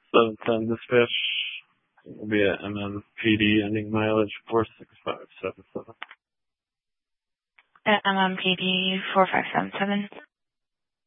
710 dispatch. Will be at MMPD ending mileage 46577. At MMPD 4577.